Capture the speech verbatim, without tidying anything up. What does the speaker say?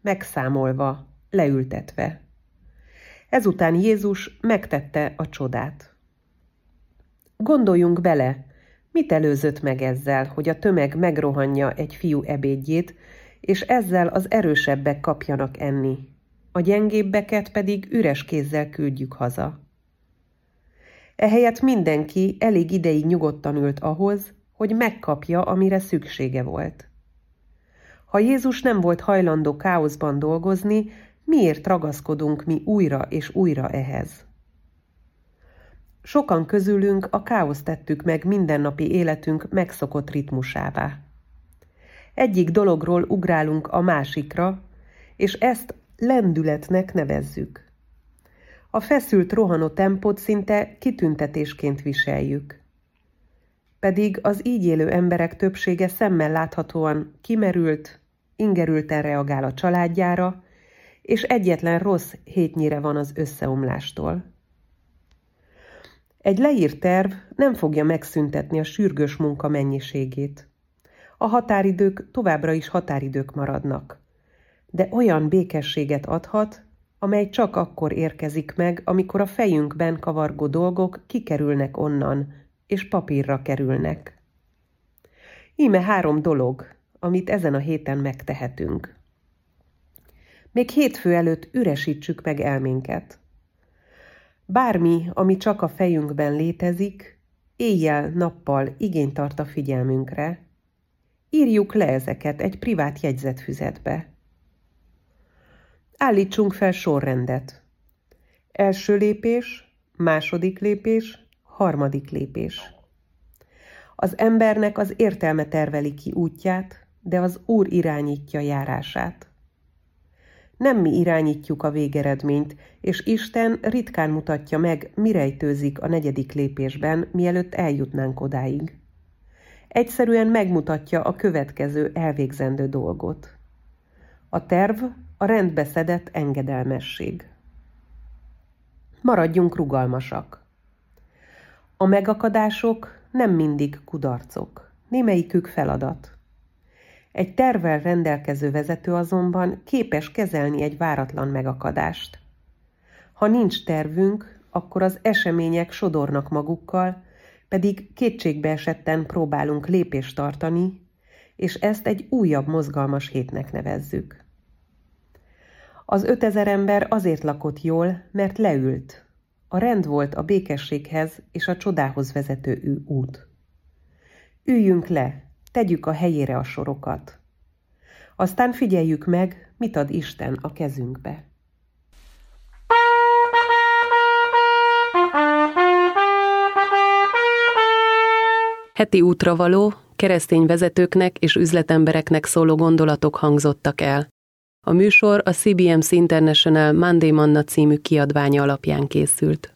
megszámolva, leültetve. Ezután Jézus megtette a csodát. Gondoljunk bele, mit előzött meg ezzel, hogy a tömeg megrohanja egy fiú ebédjét, és ezzel az erősebbek kapjanak enni, a gyengébbeket pedig üres kézzel küldjük haza. Ehelyett mindenki elég ideig nyugodtan ült ahhoz, hogy megkapja, amire szüksége volt. Ha Jézus nem volt hajlandó káoszban dolgozni, miért ragaszkodunk mi újra és újra ehhez? Sokan közülünk a káoszt tettük meg mindennapi életünk megszokott ritmusává. Egyik dologról ugrálunk a másikra, és ezt lendületnek nevezzük. A feszült, rohanó tempót szinte kitüntetésként viseljük. Pedig az így élő emberek többsége szemmel láthatóan kimerült, ingerülten reagál a családjára, és egyetlen rossz hétnyire van az összeomlástól. Egy leírt terv nem fogja megszüntetni a sürgős munka mennyiségét. A határidők továbbra is határidők maradnak, de olyan békességet adhat, amely csak akkor érkezik meg, amikor a fejünkben kavargó dolgok kikerülnek onnan, és papírra kerülnek. Íme három dolog, amit ezen a héten megtehetünk. Még hétfő előtt üresítsük meg elménket. Bármi, ami csak a fejünkben létezik, éjjel-nappal igényt tart a figyelmünkre. Írjuk le ezeket egy privát jegyzetfüzetbe. Állítsunk fel sorrendet. Első lépés, második lépés, harmadik lépés. Az embernek az értelme terveli ki útját, de az Úr irányítja járását. Nem mi irányítjuk a végeredményt, és Isten ritkán mutatja meg, mi rejtőzik a negyedik lépésben, mielőtt eljutnánk odáig. Egyszerűen megmutatja a következő elvégzendő dolgot. A terv a rendbe szedett engedelmesség. Maradjunk rugalmasak. A megakadások nem mindig kudarcok, némelyikük feladat. Egy tervvel rendelkező vezető azonban képes kezelni egy váratlan megakadást. Ha nincs tervünk, akkor az események sodornak magukkal, pedig kétségbeesetten próbálunk lépést tartani, és ezt egy újabb mozgalmas hétnek nevezzük. Az ötezer ember azért lakott jól, mert leült. A rend volt a békességhez és a csodához vezető út. Üljünk le, tegyük a helyére a sorokat. Aztán figyeljük meg, mit ad Isten a kezünkbe. Heti útravaló, keresztény vezetőknek és üzletembereknek szóló gondolatok hangzottak el. A műsor a cé bé em cé International Monday Manna című kiadványa alapján készült.